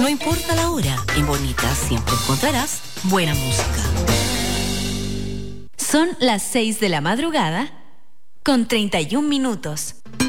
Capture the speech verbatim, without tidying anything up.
No importa la hora, en Bonita siempre encontrarás buena música. Son las seis de la madrugada con treinta y un minutos.